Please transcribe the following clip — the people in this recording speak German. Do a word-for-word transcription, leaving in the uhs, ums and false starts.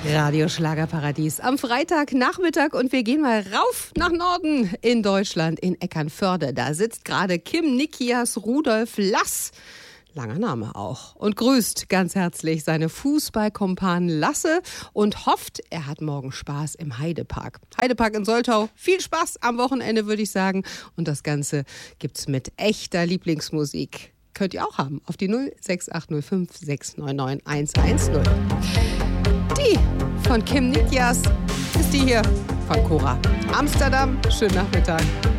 Radio Schlagerparadies am Freitagnachmittag und wir gehen mal rauf nach Norden in Deutschland, in Eckernförde. Da sitzt gerade Kim Nikias Rudolf Lass, langer Name auch, und grüßt ganz herzlich seine Fußballkumpanen Lasse und hofft, er hat morgen Spaß im Heidepark. Heidepark in Soltau, viel Spaß am Wochenende, würde ich sagen. Und das Ganze gibt's mit echter Lieblingsmusik. Könnt ihr auch haben auf die null sechs acht null fünf sechs neun neun eins eins null. Die von Kim Nikias ist die hier von Cora. Amsterdam, schönen Nachmittag.